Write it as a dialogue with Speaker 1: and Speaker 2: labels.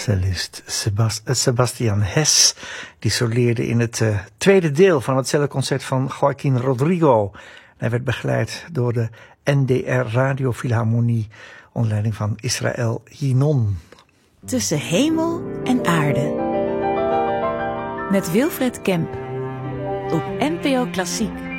Speaker 1: cellist Sebastian Hess, die soleerde in het tweede deel van het celloconcert van Joaquín Rodrigo. Hij werd begeleid door de NDR Radiofilharmonie onder leiding van Israël Yinon.
Speaker 2: Tussen hemel en aarde. Met Wilfred Kemp op NPO Klassiek.